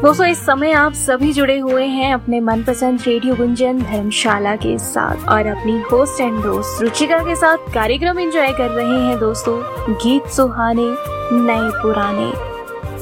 दोस्तों इस समय आप सभी जुड़े हुए हैं अपने मनपसंद रेडियो गुंजन धर्मशाला के साथ और अपनी होस्ट एंड दोस्त रुचिका के साथ कार्यक्रम एंजॉय कर रहे हैं दोस्तों, गीत सुहाने नए पुराने।